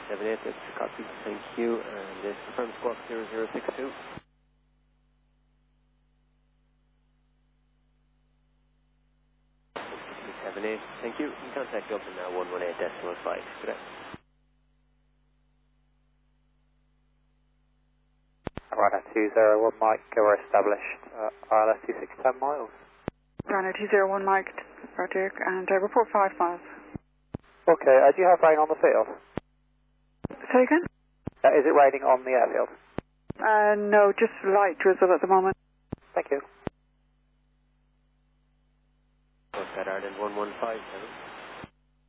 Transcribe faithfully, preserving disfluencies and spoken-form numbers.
seven eight, that's a copy, thank you, and this confirms squawk zero zero six two. seven eight, thank you, in contact Dublin now, one one eight decimal five, good day. Runner two zero one Mike, we're established, uh, R L S two six ten miles. Runner two zero one Mike, Roger, and uh, report five miles. Okay, uh, do you have rain on the field? Say again? Uh, is it raining on the airfield? Uh, no, just light drizzle at the moment. Thank you. North Side Ireland one one five seven.